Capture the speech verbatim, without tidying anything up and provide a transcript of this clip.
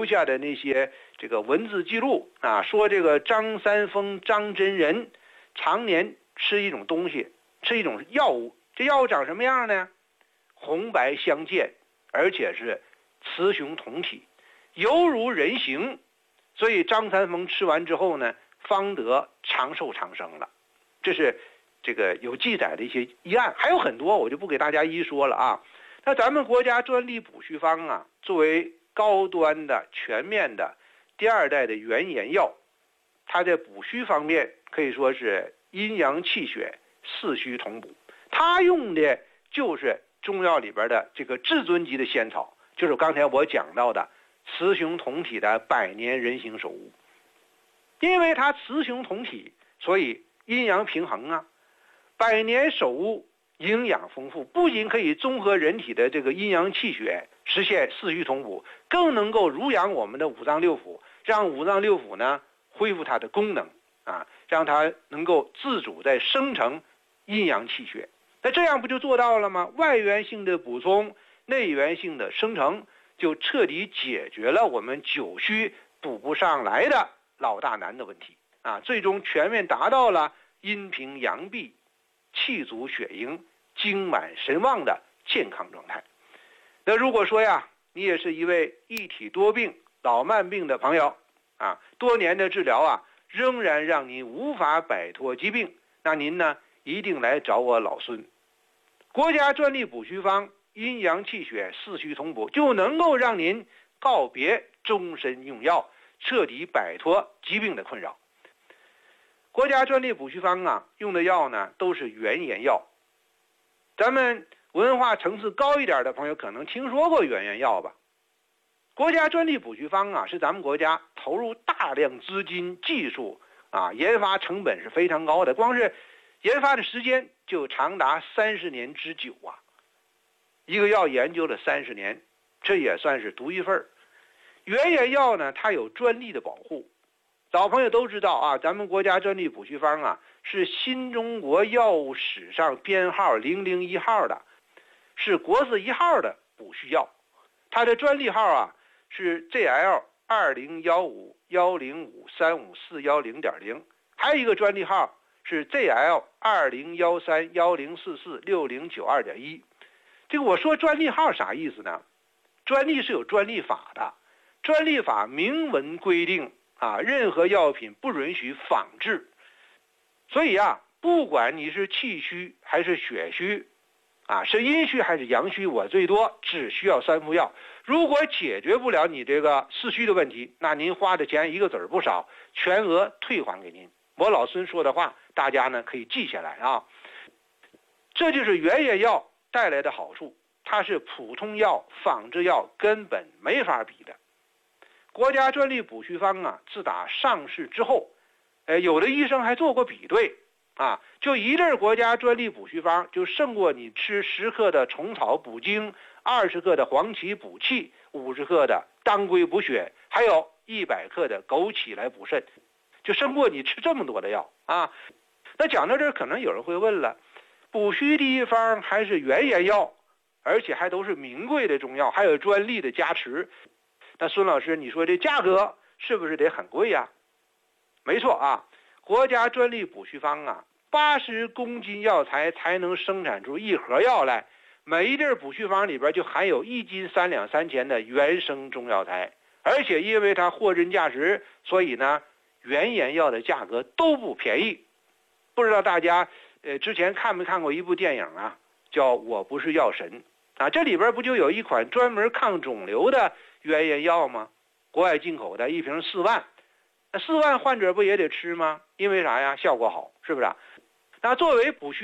留下的那些这个文字记录啊，说这个张三丰张真人常年吃一种东西，吃一种药物，这药物长什么样呢？红白相间，而且是雌雄同体，犹如人形，所以张三丰吃完之后呢，方得长寿长生了。这是这个有记载的一些医案，还有很多我就不给大家一说了啊。那咱们国家专利补虚方啊，作为高端的全面的第二代的原研药，它在补虚方面可以说是阴阳气血四虚同补，它用的就是中药里边的这个至尊级的仙草，就是刚才我讲到的雌雄同体的百年人形首乌。因为它雌雄同体，所以阴阳平衡啊。百年首乌营养丰富，不仅可以综合人体的这个阴阳气血，实现四虚同补，更能够濡养我们的五脏六腑，让五脏六腑呢恢复它的功能啊，让它能够自主在生成阴阳气血。那这样不就做到了吗？外源性的补充，内源性的生成，就彻底解决了我们久虚补不上来的老大难的问题啊！最终全面达到了阴平阳闭、气足血盈、精满神旺的健康状态。那如果说呀，你也是一位一体多病、老慢病的朋友啊，多年的治疗啊，仍然让您无法摆脱疾病，那您呢，一定来找我老孙。国家专利补虚方，阴阳气血四虚同补，就能够让您告别终身用药，彻底摆脱疾病的困扰。国家专利补虚方啊，用的药呢都是原研药。咱们文化层次高一点的朋友可能听说过原研药吧？国家专利补虚方啊，是咱们国家投入大量资金、技术啊，研发成本是非常高的，光是研发的时间就长达三十年之久啊！一个药研究了三十年，这也算是独一份。原研药呢，它有专利的保护。老朋友都知道啊，咱们国家专利补虚方啊，是新中国药物史上编号零零一号的，是国字一号的补虚药。它的专利号啊是 G L 二零一五一零五三五四一零点零，还有一个专利号是 G L 二零一三一零四四六零九二点一。这个我说专利号啥意思呢？专利是有专利法的，专利法明文规定啊，任何药品不允许仿制。所以啊，不管你是气虚还是血虚啊，是阴虚还是阳虚，我最多只需要三副药。如果解决不了你这个四虚的问题，那您花的钱一个子儿不少，全额退还给您。我老孙说的话，大家呢可以记下来啊。这就是原研药带来的好处，它是普通药、仿制药根本没法比的。国家专利补虚方啊，自打上市之后，呃，有的医生还做过比对啊，就一粒国家专利补虚方就胜过你吃十克的虫草补精、二十克的黄芪补气、五十克的当归补血，还有一百克的枸杞来补肾，就胜过你吃这么多的药啊。那讲到这儿，可能有人会问了，补虚第一方还是原研药，而且还都是名贵的中药，还有专利的加持。那孙老师，你说这价格是不是得很贵呀？没错啊，国家专利补虚方啊，八十公斤药材才能生产出一盒药来，每一粒补虚方里边就含有一斤三两三钱的原生中药材，而且因为它货真价实，所以呢，原研药的价格都不便宜。不知道大家呃之前看没看过一部电影啊，叫《我不是药神》啊，这里边不就有一款专门抗肿瘤的原研药吗？国外进口的，一瓶四万，那四万患者不也得吃吗？因为啥呀？效果好，是不是啊？那作为补虚